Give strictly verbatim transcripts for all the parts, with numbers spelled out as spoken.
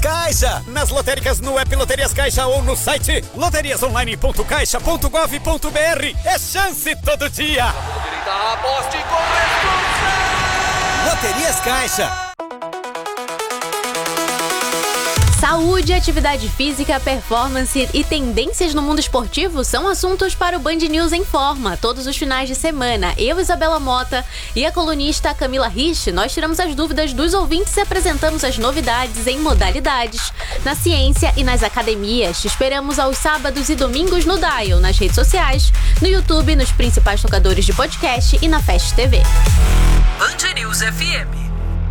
Caixa. Nas lotéricas, no app Loterias Caixa ou no site loterias online ponto caixa ponto gov ponto br. É chance todo dia. Aposte com responsa. Loterias Caixa. Saúde, atividade física, performance e tendências no mundo esportivo são assuntos para o Band News em Forma. Todos os finais de semana, eu, Isabela Mota e a colunista Camila Rich, nós tiramos as dúvidas dos ouvintes e apresentamos as novidades em modalidades, na ciência e nas academias. Te esperamos aos sábados e domingos no Dial, nas redes sociais, no YouTube, nos principais tocadores de podcast e na Fast T V. Band News F M.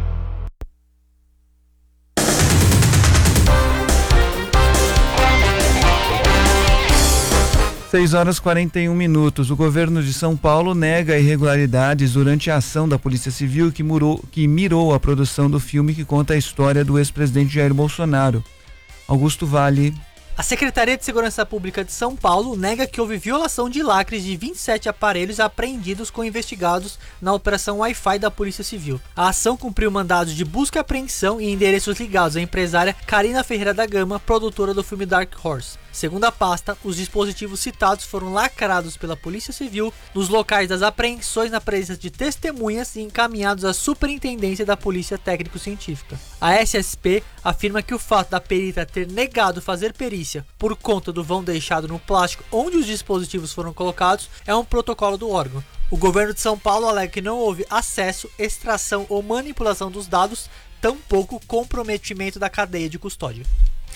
seis horas e quarenta e um minutos. O governo de São Paulo nega irregularidades durante a ação da Polícia Civil que, murou, que mirou a produção do filme que conta a história do ex-presidente Jair Bolsonaro. Augusto Vale. A Secretaria de Segurança Pública de São Paulo nega que houve violação de lacres de vinte e sete aparelhos apreendidos com investigados na Operação Wi-Fi da Polícia Civil. A ação cumpriu mandados de busca e apreensão em endereços ligados à empresária Karina Ferreira da Gama, produtora do filme Dark Horse. Segundo a pasta, os dispositivos citados foram lacrados pela Polícia Civil nos locais das apreensões na presença de testemunhas e encaminhados à Superintendência da Polícia Técnico-Científica. A S S P afirma que o fato da perita ter negado fazer perícia por conta do vão deixado no plástico onde os dispositivos foram colocados é um protocolo do órgão. O governo de São Paulo alega que não houve acesso, extração ou manipulação dos dados, tampouco comprometimento da cadeia de custódia.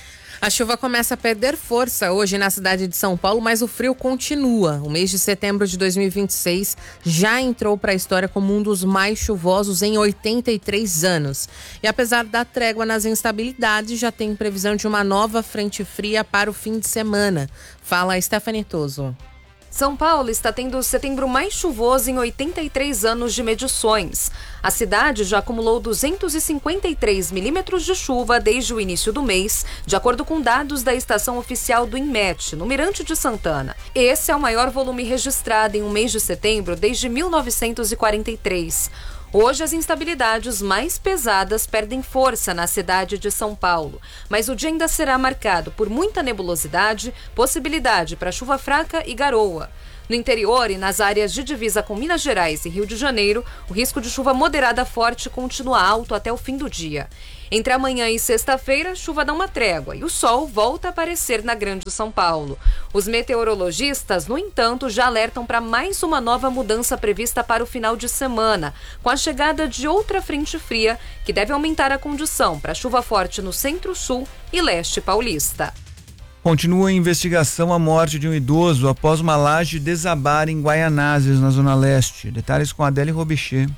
A chuva começa a perder força hoje na cidade de São Paulo, mas o frio continua. O mês de setembro de dois mil e vinte e seis já entrou para a história como um dos mais chuvosos em oitenta e três anos. E apesar da trégua nas instabilidades, já tem previsão de uma nova frente fria para o fim de semana. Fala Stephanie Toso. São Paulo está tendo o setembro mais chuvoso em oitenta e três anos de medições. A cidade já acumulou duzentos e cinquenta e três milímetros de chuva desde o início do mês, de acordo com dados da estação oficial do INMET, no Mirante de Santana. Esse é o maior volume registrado em um mês de setembro desde mil novecentos e quarenta e três. Hoje, as instabilidades mais pesadas perdem força na cidade de São Paulo, mas o dia ainda será marcado por muita nebulosidade, possibilidade para chuva fraca e garoa. No interior e nas áreas de divisa com Minas Gerais e Rio de Janeiro, o risco de chuva moderada forte continua alto até o fim do dia. Entre amanhã e sexta-feira, a chuva dá uma trégua e o sol volta a aparecer na Grande São Paulo. Os meteorologistas, no entanto, já alertam para mais uma nova mudança prevista para o final de semana, com a chegada de outra frente fria, que deve aumentar a condição para chuva forte no centro-sul e leste paulista. Continua a investigação a morte de um idoso após uma laje desabar em Guaianazes, na Zona Leste. Detalhes com Adele Robichê.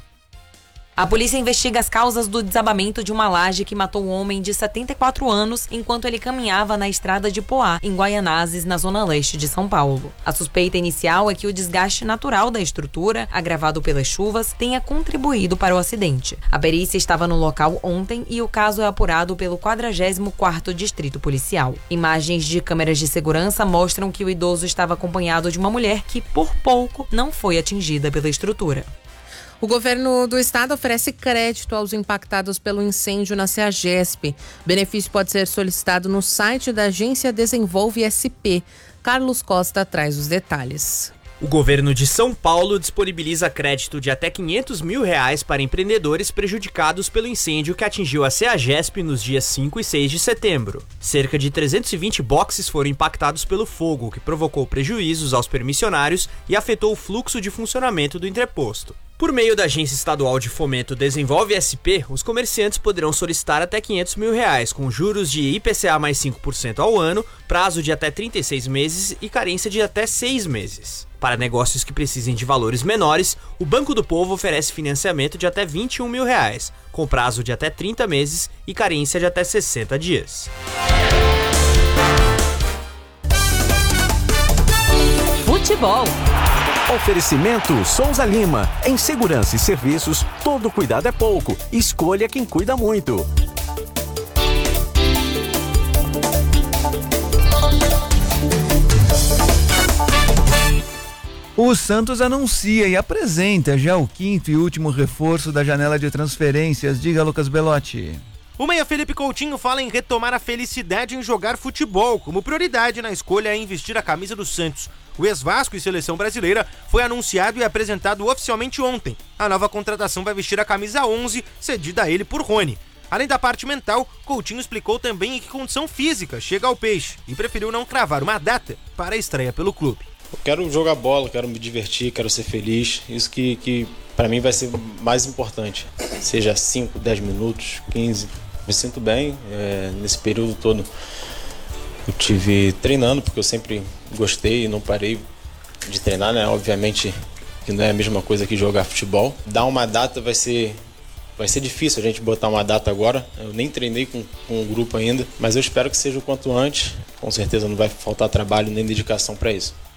A polícia investiga as causas do desabamento de uma laje que matou um homem de setenta e quatro anos enquanto ele caminhava na estrada de Poá, em Guaianazes, na zona leste de São Paulo. A suspeita inicial é que o desgaste natural da estrutura, agravado pelas chuvas, tenha contribuído para o acidente. A perícia estava no local ontem e o caso é apurado pelo quadragésimo quarto Distrito Policial. Imagens de câmeras de segurança mostram que o idoso estava acompanhado de uma mulher que, por pouco, não foi atingida pela estrutura. O governo do estado oferece crédito aos impactados pelo incêndio na CEAGESP. O benefício pode ser solicitado no site da agência Desenvolve S P. Carlos Costa traz os detalhes. O governo de São Paulo disponibiliza crédito de até quinhentos mil reais para empreendedores prejudicados pelo incêndio que atingiu a CEAGESP nos dias cinco e seis de setembro. Cerca de trezentos e vinte boxes foram impactados pelo fogo, que provocou prejuízos aos permissionários e afetou o fluxo de funcionamento do entreposto. Por meio da Agência Estadual de Fomento Desenvolve S P, os comerciantes poderão solicitar até quinhentos mil reais, com juros de I P C A mais cinco por cento ao ano, prazo de até trinta e seis meses e carência de até seis meses. Para negócios que precisem de valores menores, o Banco do Povo oferece financiamento de até vinte e um mil reais, com prazo de até trinta meses e carência de até sessenta dias. Futebol. Oferecimento Souza Lima. Em segurança e serviços, todo cuidado é pouco. Escolha quem cuida muito. O Santos anuncia e apresenta já o quinto e último reforço da janela de transferências. Diga, Lucas Belotti. O meia Felipe Coutinho fala em retomar a felicidade em jogar futebol, como prioridade na escolha em vestir a camisa do Santos. O ex-Vasco e seleção brasileira foi anunciado e apresentado oficialmente ontem. A nova contratação vai vestir a camisa onze, cedida a ele por Rony. Além da parte mental, Coutinho explicou também em que condição física chega ao Peixe e preferiu não cravar uma data para a estreia pelo clube. Eu quero jogar bola, quero me divertir, quero ser feliz. Isso que, que para mim vai ser mais importante. Seja cinco, dez minutos, quinze. Me sinto bem. É, nesse período todo eu tive treinando, porque eu sempre gostei e não parei de treinar, né? Obviamente que não é a mesma coisa que jogar futebol. Dar uma data vai ser... Vai ser difícil a gente botar uma data agora, eu nem treinei com, com o grupo ainda, mas eu espero que seja o quanto antes, com certeza não vai faltar trabalho nem dedicação para isso.